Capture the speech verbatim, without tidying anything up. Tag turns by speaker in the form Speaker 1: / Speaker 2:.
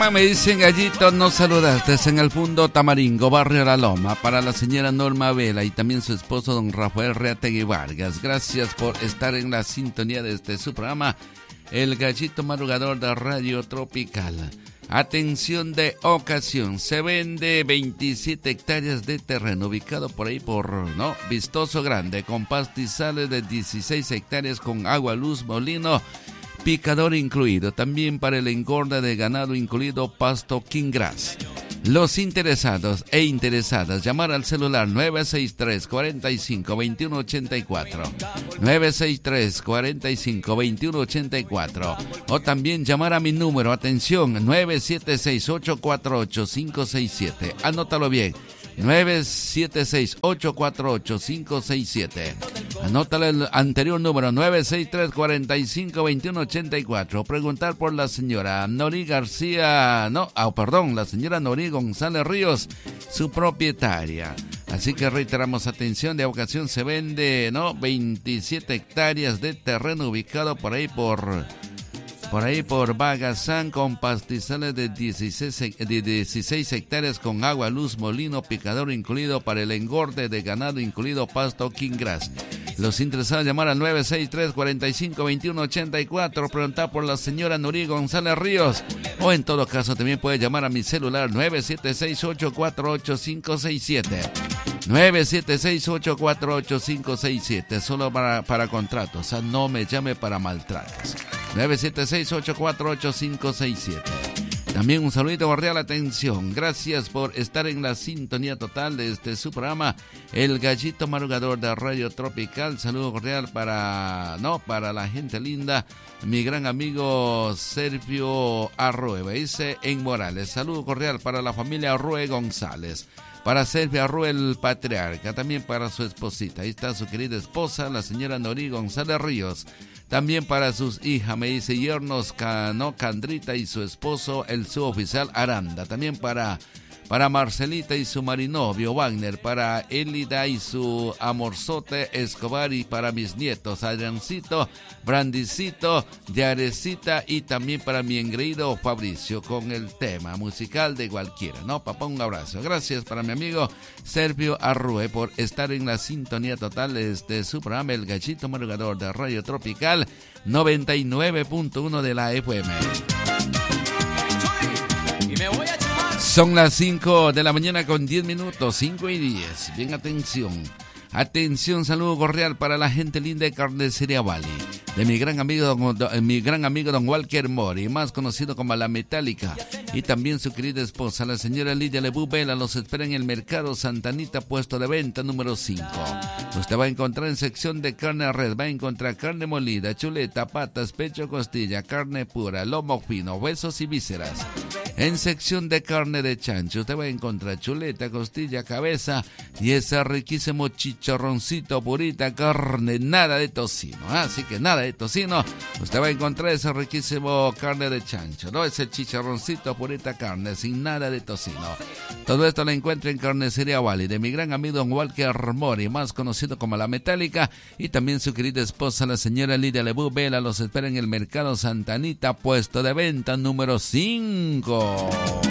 Speaker 1: Me dicen Gallito, no saludaste en el Fundo Tamaringo, Barrio La Loma, para la señora Norma Vela y también su esposo don Rafael Reategui Vargas. Gracias por estar en la sintonía de este su programa, El Gallito Madrugador de Radio Tropical. Atención de ocasión, se vende veintisiete hectáreas de terreno ubicado por ahí por, ¿no? Vistoso Grande, con pastizales de dieciséis hectáreas con agua, luz, molino, picador incluido, también para el engorde de ganado incluido pasto King Grass. Los interesados e interesadas, llamar al celular nueve seis tres, cuarenta y cinco, veintiuno ochenta y cuatro, nueve seis tres, cuarenta y cinco, veintiuno ochenta y cuatro, o también llamar a mi número, atención, nueve siete seis, ocho cuatro ocho, cinco seis siete, anótalo bien, nueve siete seis, ocho cuatro ocho, cinco seis siete. Anótale el anterior número, nueve seis tres, cuarenta y cinco, veintiuno ochenta y cuatro. Preguntar por la señora Nori García, no, oh, perdón, la señora Nori González Ríos, su propietaria. Así que reiteramos, atención, de ocasión se vende, ¿no? veintisiete hectáreas de terreno ubicado por ahí por... Por ahí por Bagazán, con pastizales de dieciséis, de dieciséis hectáreas con agua, luz, molino, picador incluido para el engorde de ganado incluido pasto King Grass. Los interesados llamar al nueve seis tres, cuarenta y cinco, veintiuno ochenta y cuatro, preguntar por la señora Nuri González Ríos, o en todo caso también puede llamar a mi celular nueve siete seis, ocho cuatro ocho, cinco seis siete. nueve siete seis, ocho cuatro ocho, cinco seis siete, solo para, para contratos, o sea, no me llame para maltratos. nueve siete seis, ocho cuatro ocho, cinco seis siete. También un saludito cordial, atención, gracias por estar en la sintonía total de este su programa, El Gallito Madrugador de Radio Tropical. Saludo cordial para, no, para la gente linda, mi gran amigo Sergio Arrue, dice en Morales. Saludo cordial para la familia Arrue González. Para Sergio Arrue, el patriarca, también para su esposita. Ahí está su querida esposa, la señora Nori González Ríos. También para sus hijas, me dice yernos Cano Candrita y su esposo, el suboficial Aranda. También para, para Marcelita y su marinovio Wagner. Para Elida y su amorzote Escobar. Y para mis nietos Adriancito, Brandicito, Yarecita. Y también para mi engreído Fabricio con el tema musical de cualquiera, ¿no? Papá, un abrazo. Gracias para mi amigo Sergio Arrue por estar en la sintonía total de su programa El Gallito Madrugador de Radio Tropical noventa y nueve punto uno de la F M. Son las cinco de la mañana con diez minutos, cinco y diez. Bien, atención. Atención, saludo cordial para la gente linda de Carnicería Valley, de mi gran amigo don, don, mi gran amigo don Walker Mori, más conocido como La Metálica, y también su querida esposa, la señora Lidia Lebú Vela. Los espera en el Mercado Santa Anita, puesto de venta número cinco. Usted va a encontrar en sección de carne red, va a encontrar carne molida, chuleta, patas, pecho, costilla, carne pura, lomo fino, huesos y vísceras. En sección de carne de chancho, usted va a encontrar chuleta, costilla, cabeza y ese riquísimo chicharroncito, purita carne, nada de tocino. ¿eh? Así que nada de tocino, usted va a encontrar ese riquísimo carne de chancho, ¿no? Ese chicharroncito, purita carne, sin nada de tocino. Todo esto lo encuentra en Carnicería Valley, de mi gran amigo don Walker Mori, más conocido como La Metálica, y también su querida esposa, la señora Lidia Lebú Vela. Los espera en el Mercado Santa Anita, puesto de venta número cinco.